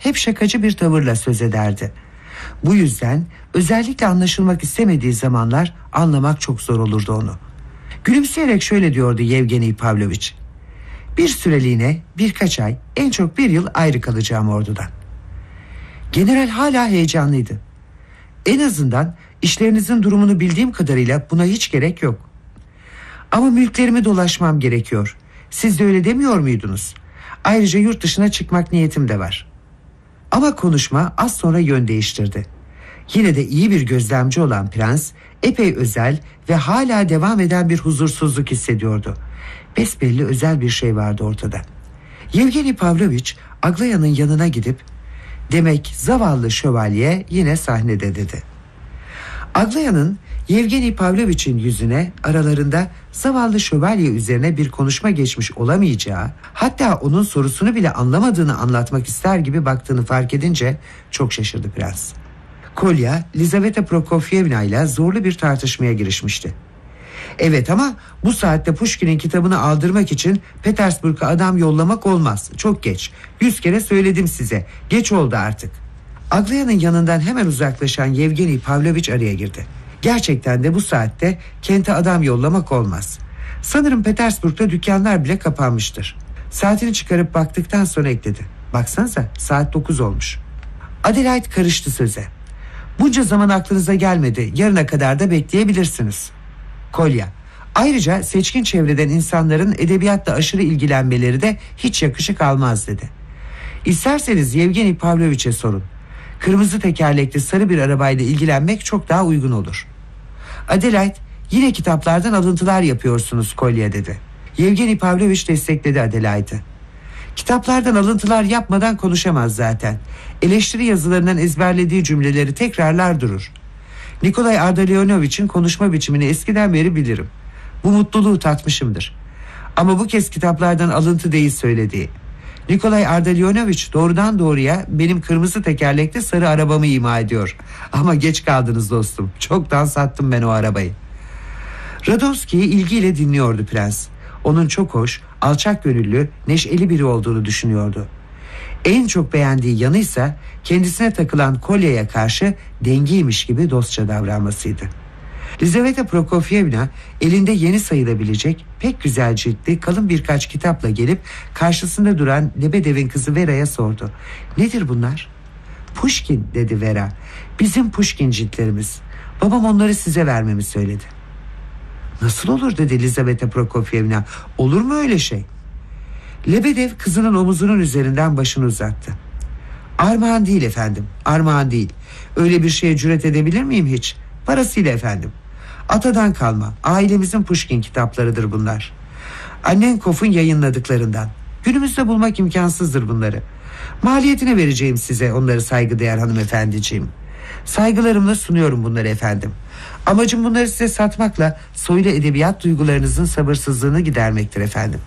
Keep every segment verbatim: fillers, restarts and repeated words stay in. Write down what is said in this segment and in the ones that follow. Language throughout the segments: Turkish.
hep şakacı bir tavırla söz ederdi. Bu yüzden özellikle anlaşılmak istemediği zamanlar anlamak çok zor olurdu onu. Gülümseyerek şöyle diyordu Yevgeni Pavlovich: "Bir süreliğine birkaç ay, en çok bir yıl ayrı kalacağım ordudan." General hala heyecanlıydı. "En azından işlerinizin durumunu bildiğim kadarıyla buna hiç gerek yok." "Ama mülklerimi dolaşmam gerekiyor. Siz de öyle demiyor muydunuz? Ayrıca yurt dışına çıkmak niyetim de var." Ama konuşma az sonra yön değiştirdi. Yine de iyi bir gözlemci olan prens epey özel ve hala devam eden bir huzursuzluk hissediyordu. Besbelli özel bir şey vardı ortada. Yevgeni Pavlovich Aglaya'nın yanına gidip "Demek zavallı şövalye yine sahnede," dedi. Aglaya'nın Yevgeni Pavlovich'in yüzüne aralarında zavallı şövalye üzerine bir konuşma geçmiş olamayacağı, hatta onun sorusunu bile anlamadığını anlatmak ister gibi baktığını fark edince çok şaşırdı prens. Kolya, Lizaveta Prokofyevna ile zorlu bir tartışmaya girişmişti. "Evet, ama bu saatte Pushkin'in kitabını aldırmak için Petersburg'a adam yollamak olmaz. Çok geç. Yüz kere söyledim size. Geç oldu artık." Aglaya'nın yanından hemen uzaklaşan Yevgeni Pavlovich araya girdi. "Gerçekten de bu saatte kente adam yollamak olmaz. Sanırım Petersburg'da dükkanlar bile kapanmıştır." Saatini çıkarıp baktıktan sonra ekledi: "Baksanıza, saat dokuz olmuş." Adelaide karıştı söze. "Bunca zaman aklınıza gelmedi. Yarına kadar da bekleyebilirsiniz." Kolya: "Ayrıca seçkin çevreden insanların edebiyatla aşırı ilgilenmeleri de hiç yakışık almaz," dedi. "İsterseniz Yevgeni Pavlovich'e sorun. Kırmızı tekerlekli sarı bir arabayla ilgilenmek çok daha uygun olur." Adelaide: "Yine kitaplardan alıntılar yapıyorsunuz Kolya," dedi. Yevgeni Pavlovich destekledi Adelaide'ı. "Kitaplardan alıntılar yapmadan konuşamaz zaten. Eleştiri yazılarından ezberlediği cümleleri tekrarlar durur. Nikolay Ardalionovich'in konuşma biçimini eskiden beri bilirim. Bu mutluluğu tatmışımdır. Ama bu kez kitaplardan alıntı değil söylediği. Nikolay Ardalionovich doğrudan doğruya benim kırmızı tekerlekli sarı arabamı ima ediyor. Ama geç kaldınız dostum. Çoktan sattım ben o arabayı." Radonski'yi ilgiyle dinliyordu prens. Onun çok hoş, alçak gönüllü, neşeli biri olduğunu düşünüyordu. En çok beğendiği yanıysa kendisine takılan Kolya'ya karşı dengiymiş gibi dostça davranmasıydı. Lizaveta Prokofyevna elinde yeni sayılabilecek pek güzel ciltli kalın birkaç kitapla gelip karşısında duran Lebedev'in kızı Vera'ya sordu. "Nedir bunlar?" "Pushkin," dedi Vera. "Bizim Pushkin ciltlerimiz. Babam onları size vermemi söyledi." "Nasıl olur?" dedi Lizaveta Prokofyevna. "Olur mu öyle şey?" Lebedev kızının omuzunun üzerinden başını uzattı. "Armağan değil efendim, armağan değil. Öyle bir şeye cüret edebilir miyim hiç? Parasıyla efendim. Atadan kalma, ailemizin Pushkin kitaplarıdır bunlar. Annenkov'un yayınladıklarından. Günümüzde bulmak imkansızdır bunları. Maliyetine vereceğim size onları saygıdeğer hanımefendiciğim. Saygılarımla sunuyorum bunları efendim. Amacım bunları size satmakla soylu edebiyat duygularınızın sabırsızlığını gidermektir efendim."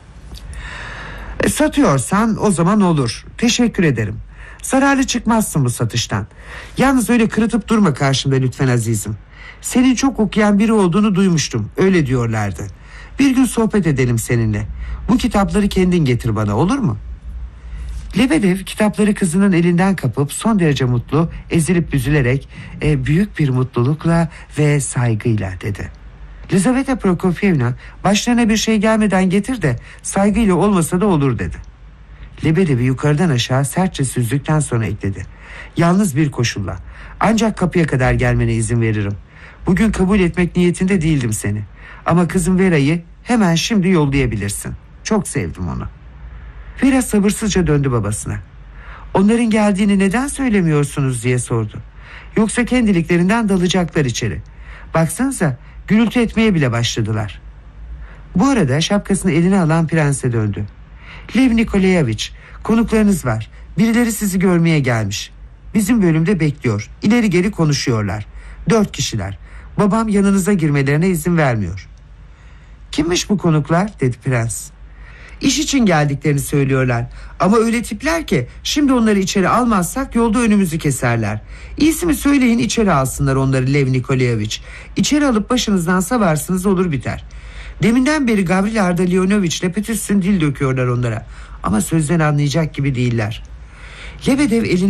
E, "satıyorsan o zaman olur. Teşekkür ederim. Zararlı çıkmazsın bu satıştan. Yalnız öyle kırıtıp durma karşımda lütfen azizim. Senin çok okuyan biri olduğunu duymuştum. Öyle diyorlardı. Bir gün sohbet edelim seninle. Bu kitapları kendin getir bana, olur mu?" Lebedev kitapları kızının elinden kapıp son derece mutlu, ezilip büzülerek e, büyük bir mutlulukla ve saygıyla dedi. Lizaveta Prokofyevna başlarına bir şey gelmeden getir de saygıyla olmasa da olur dedi. Lebedev'i yukarıdan aşağı sertçe süzdükten sonra ekledi. "Yalnız bir koşulla. Ancak kapıya kadar gelmene izin veririm. Bugün kabul etmek niyetinde değildim seni. Ama kızım Vera'yı hemen şimdi yollayabilirsin. Çok sevdim onu." Vera sabırsızca döndü babasına. "Onların geldiğini neden söylemiyorsunuz?" diye sordu. "Yoksa kendiliklerinden dalacaklar içeri. Baksanıza, gürültü etmeye bile başladılar." Bu arada şapkasını eline alan prense döndü. "Lev Nikolayevich, konuklarınız var. Birileri sizi görmeye gelmiş. Bizim bölümde bekliyor. İleri geri konuşuyorlar. Dört kişiler. Babam yanınıza girmelerine izin vermiyor." "Kimmiş bu konuklar?" dedi prens. "İş için geldiklerini söylüyorlar. Ama öyle tipler ki şimdi onları içeri almazsak yolda önümüzü keserler. İyisi mi söyleyin, içeri alsınlar onları Lev Nikolayevich. İçeri alıp başınızdan savarsınız, olur biter. Deminden beri Gavril Ardalionovich ile pütüssün dil döküyorlar onlara. Ama sözden anlayacak gibi değiller." Lebedev elini